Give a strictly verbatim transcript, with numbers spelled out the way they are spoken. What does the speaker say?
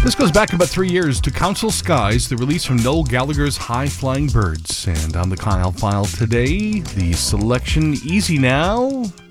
This goes back about three years to Council Skies, the release from Noel Gallagher's High Flying Birds. And on the Kyle File today, the selection Easy Now